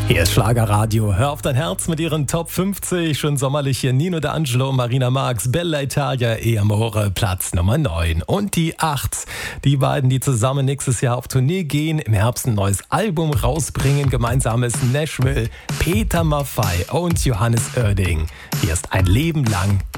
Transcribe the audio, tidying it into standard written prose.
Hier ist Schlagerradio. Hör auf dein Herz mit ihren Top 50. Schon sommerlich hier Nino D'Angelo, Marina Marx, Bella Italia, E Amore, Platz Nummer 9. Und die 8. Die beiden, die zusammen nächstes Jahr auf Tournee gehen, im Herbst ein neues Album rausbringen. Gemeinsames Nashville, Peter Maffay und Johannes Oerding. Hier ist ein Leben lang